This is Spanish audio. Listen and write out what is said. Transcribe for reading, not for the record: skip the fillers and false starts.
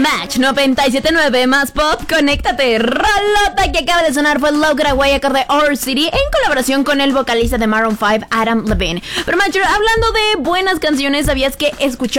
Match 97.9 más pop, conéctate. Rolota que acaba de sonar fue Loca Away acorde Our City en colaboración con el vocalista de Maroon 5, Adam Levine. Pero Macho, hablando de buenas canciones, ¿sabías que escuchar